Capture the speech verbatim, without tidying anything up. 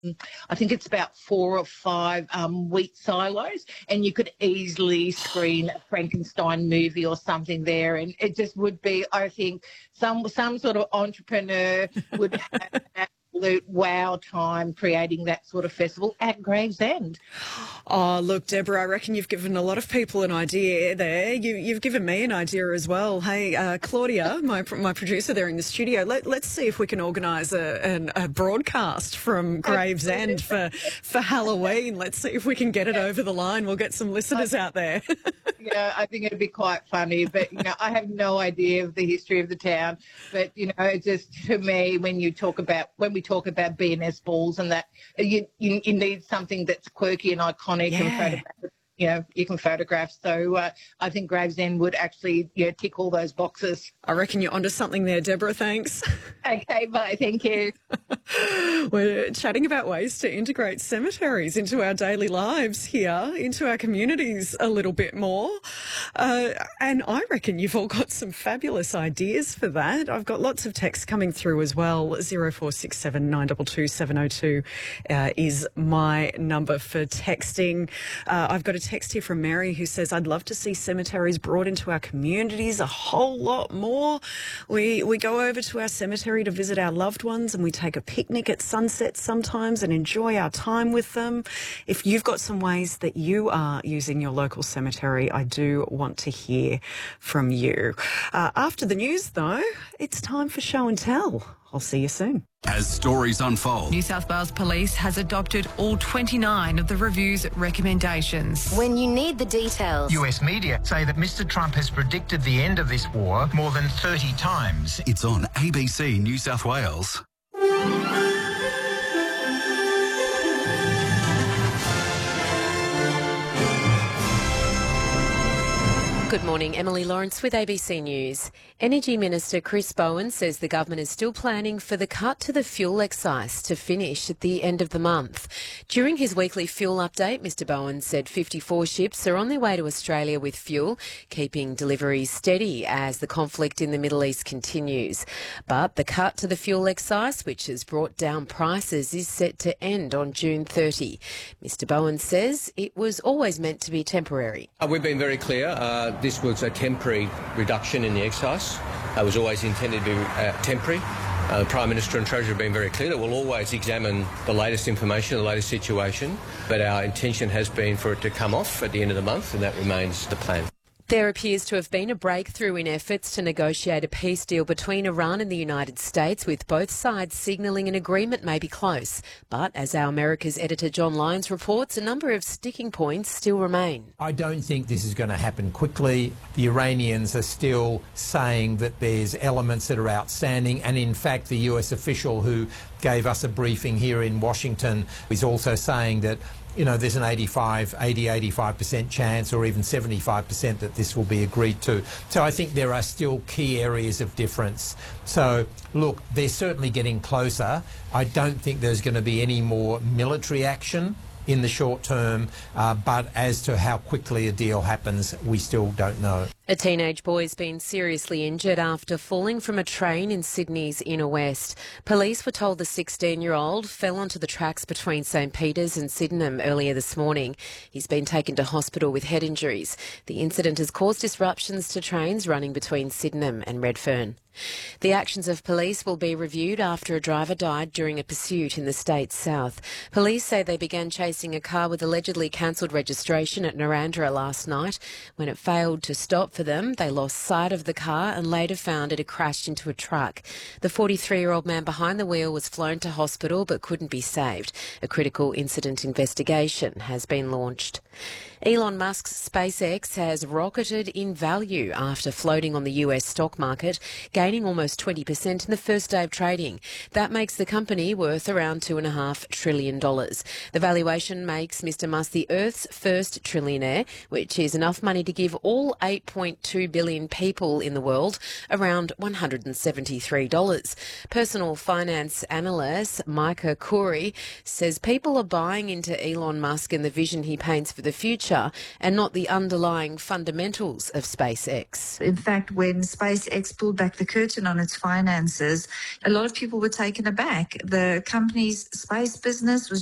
I think it's about four or five um, wheat silos, and you could easily screen a Frankenstein movie or something there, and it just would be, I think, some some sort of entrepreneur would have an absolute wow time creating that sort of festival at Gravesend. Oh, look, Deborah, I reckon you've given a lot of people an idea there. You, you've given me an idea as well. Hey, uh, Claudia, my my producer there in the studio, let, let's see if we can organise a, an, a broadcast from Gravesend for, for Halloween. Let's see if we can get it over the line. We'll get some listeners out there. Yeah, I think it'd be quite funny, but, you know, I have no idea of the history of the town. But, you know, it's just, to me, when you talk about, when we talk about B and S balls and that, you, you, you need something that's quirky and iconic Yeah. and photographic. You know, you can photograph. So uh, I think Gravesend would actually, you know, tick all those boxes. I reckon you're onto something there, Deborah. Thanks. Okay, bye. Thank you. We're chatting about ways to integrate cemeteries into our daily lives here, into our communities a little bit more. Uh, and I reckon you've all got some fabulous ideas for that. I've got lots of texts coming through as well. zero four six seven nine two two seven zero two uh, is my number for texting. Uh, I've got a text here from Mary who says, I'd love to see cemeteries brought into our communities a whole lot more. We, we go over to our cemetery to visit our loved ones and we take a picnic at sunset sometimes and enjoy our time with them. If you've got some ways that you are using your local cemetery, I do want to hear from you. Uh, after the news, though, it's time for Show and Tell. I'll see you soon. As stories unfold, New South Wales Police has adopted all twenty-nine of the review's recommendations. When you need the details. U S media say that Mister Trump has predicted the end of this war more than thirty times. it's on A B C New South Wales. Good morning, Emily Lawrence with A B C News. Energy Minister Chris Bowen says the government is still planning for the cut to the fuel excise to finish at the end of the month. During his weekly fuel update, Mr Bowen said fifty-four ships are on their way to Australia with fuel, keeping deliveries steady as the conflict in the Middle East continues. But the cut to the fuel excise, which has brought down prices, is set to end on June thirtieth. Mr Bowen says it was always meant to be temporary. Uh, we've been very clear. Uh, this was a temporary reduction in the excise. It was always intended to be uh, temporary. Uh, the Prime Minister and Treasurer have been very clear that we'll always examine the latest information, the latest situation, but our intention has been for it to come off at the end of the month, and that remains the plan. There appears to have been a breakthrough in efforts to negotiate a peace deal between Iran and the United States, with both sides signalling an agreement may be close. But as Our America's editor John Lyons reports, a number of sticking points still remain. I don't think this is going to happen quickly. The Iranians are still saying that there's elements that are outstanding, and in fact the U S official who gave us a briefing here in Washington is also saying that, you know, there's an eighty-five, eighty, eighty-five percent chance, or even seventy-five percent that this will be agreed to. So I think there are still key areas of difference. So, look, they're certainly getting closer. I don't think there's going to be any more military action in the short term, uh, but as to how quickly a deal happens, we still don't know. A teenage boy has been seriously injured after falling from a train in Sydney's inner west. Police were told the sixteen-year-old fell onto the tracks between St Peters and Sydenham earlier this morning. He's been taken to hospital with head injuries. The incident has caused disruptions to trains running between Sydenham and Redfern. The actions of police will be reviewed after a driver died during a pursuit in the state's south. Police say they began chasing a car with allegedly cancelled registration at Narrandera last night. When it failed to stop for them, they lost sight of the car and later found it had crashed into a truck. The forty-three-year-old man behind the wheel was flown to hospital but couldn't be saved. A critical incident investigation has been launched. Elon Musk's SpaceX has rocketed in value after floating on the U S stock market, gaining almost twenty percent in the first day of trading. That makes the company worth around two point five trillion dollars. The valuation makes Mr Musk the Earth's first trillionaire, which is enough money to give all eight point two billion people in the world around one hundred seventy-three dollars. Personal finance analyst Micah Khoury says people are buying into Elon Musk and the vision he paints for the future, and not the underlying fundamentals of SpaceX. In fact, when SpaceX pulled back the curtain on its finances, a lot of people were taken aback. The company's space business was